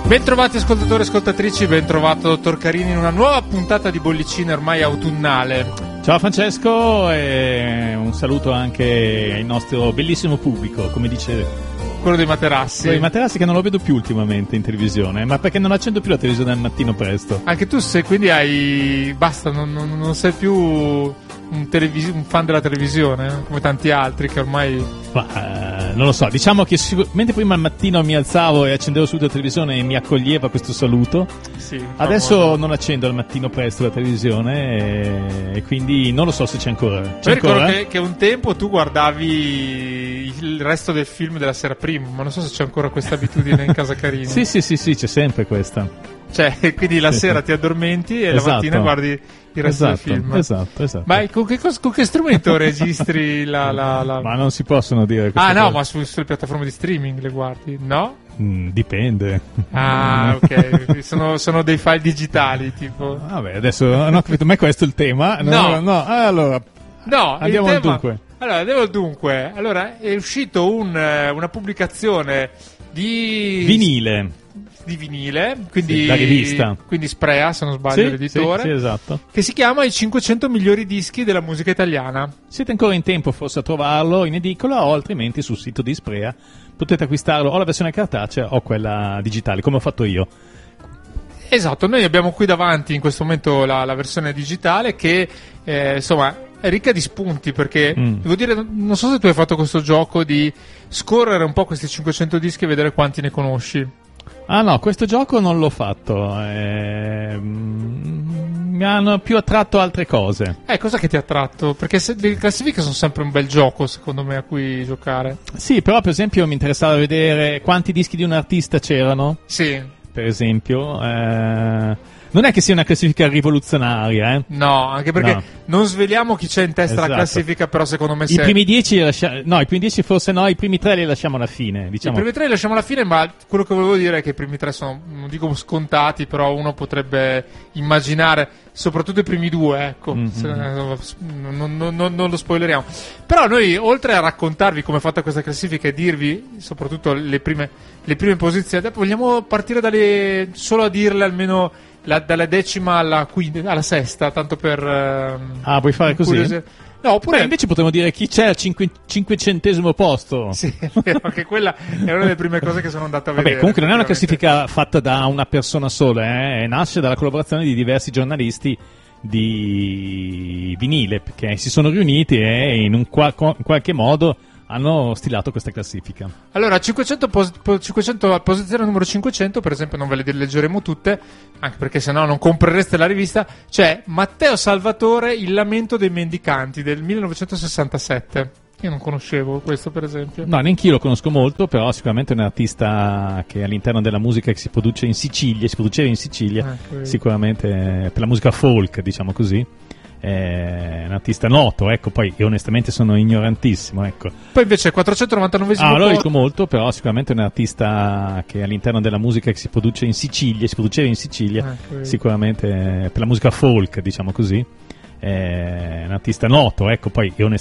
Bentrovati ascoltatori e ascoltatrici, bentrovato dottor Carini in una nuova puntata di Bollicine ormai autunnale. Ciao Francesco e un saluto anche al nostro bellissimo pubblico, come dice quello dei materassi. Quello dei materassi che non lo vedo più ultimamente in televisione, ma perché non accendo più la televisione al mattino presto. Anche tu sei, quindi hai... basta, non sei più un fan della televisione, come tanti altri che ormai... Non lo so, diciamo che mentre prima al mattino mi alzavo e accendevo subito la televisione e mi accoglieva questo saluto, sì, adesso non accendo al mattino presto la televisione e quindi non lo so se c'è ancora. Io ricordo che un tempo tu guardavi il resto del film della sera prima, ma non so se c'è ancora questa abitudine in casa Carini. Sì, c'è sempre questa. Cioè, quindi la sera ti addormenti e la mattina guardi il resto del film. Esatto. Ma con che strumento registri la... Ma non si possono dire queste cose. No, ma sulle piattaforme di streaming le guardi, no? Dipende. Ah, ok. sono dei file digitali, tipo. Vabbè, adesso non ho capito, ma è questo il tema? No. Allora, andiamo al dunque. Allora, è uscito una pubblicazione di vinile, quindi la rivista, quindi Sprea, se non sbaglio, l'editore, sì, esatto, che si chiama I 500 migliori dischi della musica italiana. Siete ancora in tempo forse a trovarlo in edicola o altrimenti sul sito di Sprea potete acquistarlo o la versione cartacea o quella digitale, come ho fatto io. Esatto, noi abbiamo qui davanti in questo momento la versione digitale che insomma è ricca di spunti, perché devo dire, non so se tu hai fatto questo gioco di scorrere un po' questi 500 dischi e vedere quanti ne conosci. Ah no, questo gioco non l'ho fatto, mi hanno più attratto altre cose. Cosa che ti ha attratto? Perché le classifiche sono sempre un bel gioco, secondo me, a cui giocare. Sì, però per esempio mi interessava vedere quanti dischi di un artista c'erano. Sì. Per esempio, non è che sia una classifica rivoluzionaria, eh? No, anche perché non sveliamo chi c'è in testa la classifica, però secondo me i primi 10 i primi 10 forse no, i primi 3 li lasciamo alla fine, diciamo. I primi 3 li lasciamo alla fine, ma quello che volevo dire è che i primi 3 sono, non dico scontati, però uno potrebbe immaginare, soprattutto i primi 2, ecco, non lo spoileriamo. Però noi, oltre a raccontarvi come è fatta questa classifica e dirvi soprattutto le prime posizioni, vogliamo partire solo a dirle almeno dalla decima alla sesta, tanto per... vuoi fare così? No, oppure invece potremmo dire chi c'è al 500° posto. Sì, è vero, che quella è una delle prime cose che sono andato a vedere. Vabbè, comunque non è una classifica fatta da una persona sola, nasce dalla collaborazione di diversi giornalisti di vinile, che si sono riuniti e in qualche modo hanno stilato questa classifica. Allora, 500 posizione numero 500, per esempio, non ve le leggeremo tutte, anche perché sennò non comprereste la rivista. C'è Matteo Salvatore, Il lamento dei mendicanti, del 1967. Io non conoscevo questo, per esempio. No, neanch'io lo conosco molto, però sicuramente è un artista che all'interno della musica che si produceva in Sicilia, sicuramente per la musica folk, diciamo così. È un artista noto, ecco, poi io onestamente sono ignorantissimo, ecco. Poi invece 499esimo lo dico molto, però sicuramente è un artista che all'interno della musica che si produceva in Sicilia, sicuramente per la musica folk, diciamo così. È un artista noto, ecco, poi io onestamente